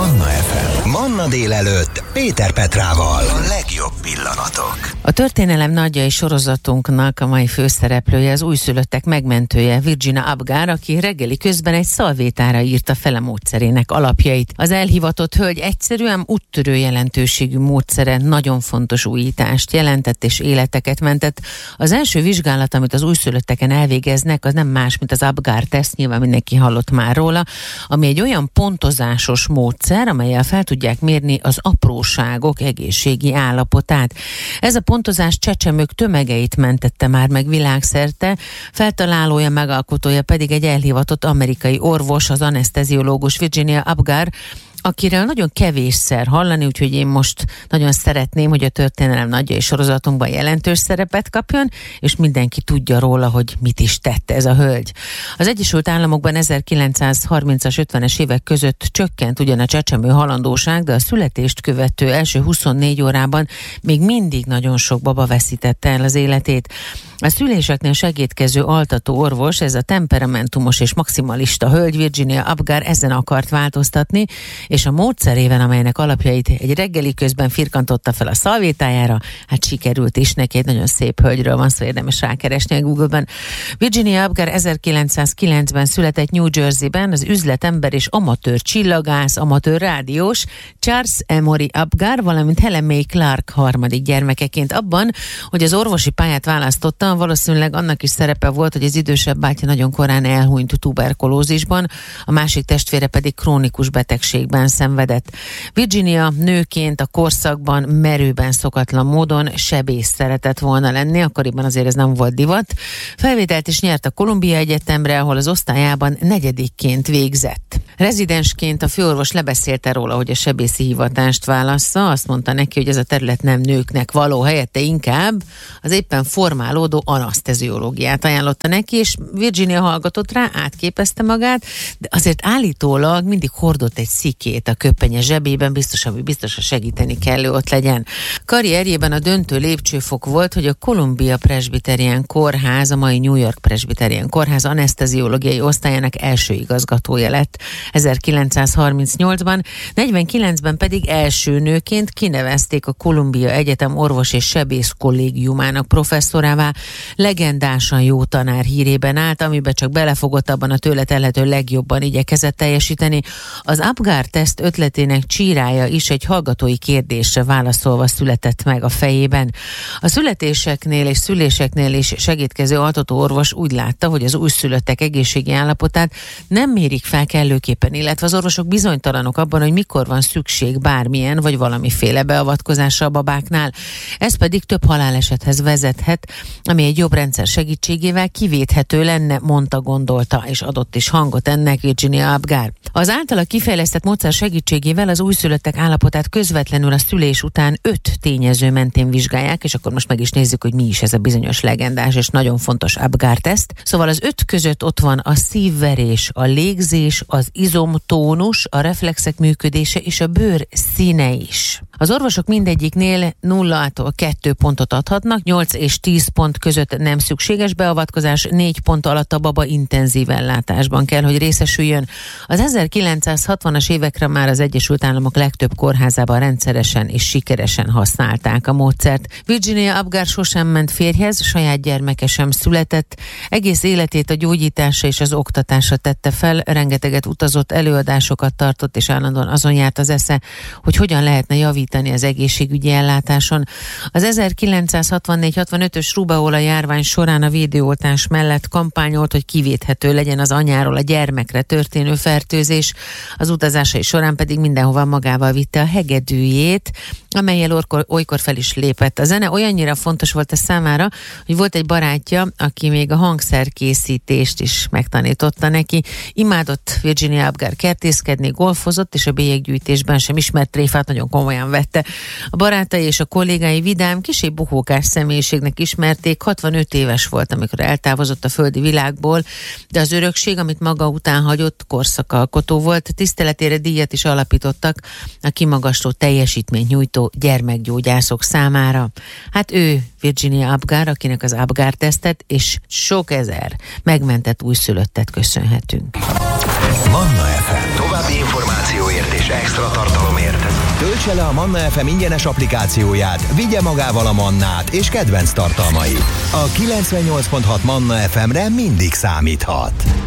Manna FM. Manna délelőtt Péter Petrával. A legjobb pillanatok. A történelem nagyjai sorozatunknak a mai főszereplője az újszülöttek megmentője, Virginia Abgar, aki reggeli közben egy szalvétára írta fel a módszerének alapjait. Az elhivatott hölgy egyszerűen úttörő jelentőségű módszere nagyon fontos újítást jelentett és életeket mentett. Az első vizsgálat, amit az újszülötteken elvégeznek, az nem más, mint az Abgar-teszt, nyilván mindenki hallott már róla, ami egy olyan pontozásos módszer, amellyel fel tudják mérni az apróságok egészségi állapotát. Ez a pontozás csecsemők tömegeit mentette már meg világszerte, feltalálója, megalkotója pedig egy elhivatott amerikai orvos, az aneszteziológus Virginia Abgar, akiről nagyon kevésszer hallani, úgyhogy én most nagyon szeretném, hogy a történelem nagyjai sorozatunkban jelentős szerepet kapjon, és mindenki tudja róla, hogy mit is tette ez a hölgy. Az Egyesült Államokban 1930-as, 50-es évek között csökkent ugyan a csecsemő halandóság, de a születést követő első 24 órában még mindig nagyon sok baba veszítette el az életét. A szüléseknél segédkező altató orvos, ez a temperamentumos és maximalista hölgy, Virginia Abgar ezen akart változtatni, és a módszerével, amelynek alapjait egy reggeli közben firkantotta fel a szalvétájára, hát sikerült is neki. Egy nagyon szép hölgyről van szó, érdemes rákeresni a Google-ben. Virginia Abgar 1909-ben született New Jersey-ben, az üzletember és amatőr csillagász, amatőr rádiós Charles Emory Abgar, valamint Helen May Clark harmadik gyermekeként. Abban, hogy az orvosi pályát választotta, valószínűleg annak is szerepe volt, hogy az idősebb bátyja nagyon korán elhunyt tuberkulózisban, a másik testvére pedig krónikus betegségben szenvedett. Virginia nőként a korszakban merőben szokatlan módon sebész szeretett volna lenni, akkoriban azért ez nem volt divat. Felvételt is nyert a Columbia Egyetemre, ahol az osztályában negyedikként végzett. Rezidensként a főorvos lebeszélte róla, hogy a sebészi hivatást válassza, azt mondta neki, hogy ez a terület nem nőknek való, helyette inkább az éppen formálódó aneszteziológiát ajánlotta neki, és Virginia hallgatott rá, átképezte magát, de azért állítólag mindig hordott egy szikét a köpenye zsebében, biztos segíteni kell, ott legyen. Karrierjében a döntő lépcsőfok volt, hogy a Columbia Presbyterian Kórház, a mai New York Presbyterian Kórház aneszteziológiai osztályának első igazgatója lett 1938-ban, 49-ben pedig első nőként kinevezték a Columbia Egyetem orvos és sebész kollégiumának professzorává. Legendásan jó tanár hírében állt, amiben csak belefogott, abban a tőle telhető legjobban igyekezett teljesíteni. Az Abgar-teszt ötletének csírája is egy hallgatói kérdésre válaszolva született meg a fejében. A születéseknél és szüléseknél is segítkező altató orvos úgy látta, hogy az újszülöttek egészségi állapotát nem mérik fel kellőképpen, illetve az orvosok bizonytalanok abban, hogy mikor van szükség bármilyen vagy valamiféle beavatkozásra a babáknál. Ez pedig több halálesethez vezethet, ami egy jobb rendszer segítségével kivéthető lenne, gondolta, és adott is hangot ennek Virginia Abgar. Az általa kifejlesztett módszer segítségével az újszülöttek állapotát közvetlenül a szülés után 5 tényező mentén vizsgálják, és akkor most meg is nézzük, hogy mi is ez a bizonyos legendás és nagyon fontos Abgar-teszt. Szóval az 5 között ott van a szívverés, a légzés, az izomtónus, a reflexek működése és a bőr színe is. Az orvosok mindegyiknél 0-tól 2 pontot adhatnak, 8 és 10 pont között nem szükséges beavatkozás, 4 pont alatt a baba intenzív ellátásban kell, hogy részesüljön. Az 1960-as évekre már az Egyesült Államok legtöbb kórházában rendszeresen és sikeresen használták a módszert. Virginia Abgar sosem ment férjhez, saját gyermeke sem született, egész életét a gyógyításra és az oktatásra tette fel, rengeteget utazott, előadásokat tartott, és állandóan azon járt az esze, hogy hogyan lehetne javítani az egészségügyi ellátáson. Az 1964-65-ös rúbeola járvány során a védőoltás mellett kampányolt, hogy kivéthető legyen az anyáról a gyermekre történő fertőzés. Az utazásai során pedig mindenhova magával vitte a hegedűjét, amellyel olykor fel is lépett. A zene olyannyira fontos volt a számára, hogy volt egy barátja, aki még a hangszerkészítést is megtanította neki. Imádott Virginia Abgar kertészkedni, golfozott, és a bélyeggyűjtésben sem ismert tréfát nagyon komolyan vette. A barátai és a kollégái vidám, kissé bohókás személyiségnek ismerték. 65 éves volt, amikor eltávozott a földi világból, de az örökség, amit maga után hagyott, korszakalkotó volt. Tiszteletére díjat is alapítottak a kimagasló teljesítményt nyújtó gyermekgyógyászok számára. Hát ő Virginia Abgar, akinek az Abgar-tesztet és sok ezer megmentett újszülöttet köszönhetünk. Manna FM. További információért és extra Töltse le a Manna FM ingyenes applikációját, vigye magával a Mannát és kedvenc tartalmait. A 98.6 Manna FM-re mindig számíthat.